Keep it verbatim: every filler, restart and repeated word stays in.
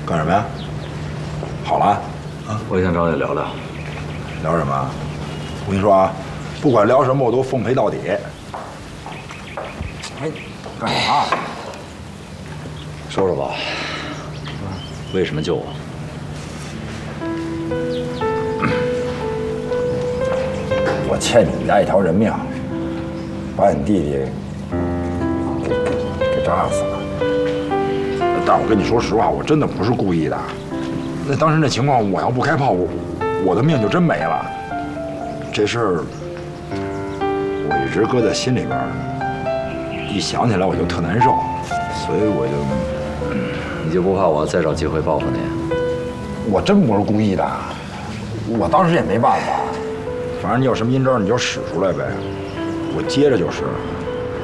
干什么呀？好了， 啊，我想找你聊聊。 聊什么？我跟你说啊，不管聊什么，我都奉陪到底。哎，干啥？ 说说吧，为什么救我？ 我欠你们家一条人命，把你弟弟给给给炸死了。但我跟你说实话，我真的不是故意的。那当时那情况，我要不开炮，我我的命就真没了。这事儿我一直搁在心里边，一想起来我就特难受，所以我就…… 你就不怕我再找机会报复你？ 我真不是故意的，我当时也没办法。反正你有什么阴招，你就使出来呗，我接着就是。